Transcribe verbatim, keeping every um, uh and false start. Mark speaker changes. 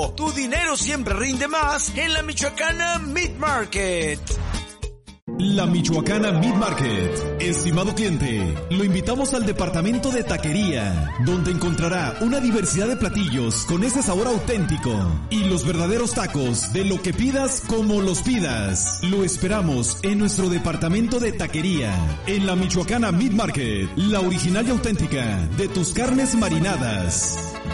Speaker 1: tiempo, tu dinero siempre rinde más en la Michoacana Meat Market.
Speaker 2: La Michoacana Meat Market. Estimado cliente, lo invitamos al departamento de taquería, donde encontrará una diversidad de platillos con ese sabor auténtico y los verdaderos tacos de lo que pidas como los pidas. Lo esperamos en nuestro departamento de taquería, en la Michoacana Meat Market, la original y auténtica de tus carnes marinadas.